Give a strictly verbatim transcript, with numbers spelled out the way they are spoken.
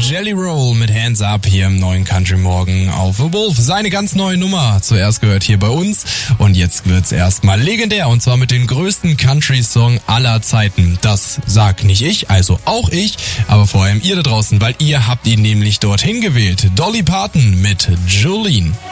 Jelly Roll mit Hands Up hier im neuen Country Morgen auf The Wolf. Seine ganz neue Nummer, zuerst gehört hier bei uns und jetzt wird's erstmal legendär und zwar mit den größten Country-Song aller Zeiten. Das sag nicht ich, also auch ich, aber vor allem ihr da draußen, weil ihr habt ihn nämlich dorthin gewählt. Dolly Parton mit Jolene.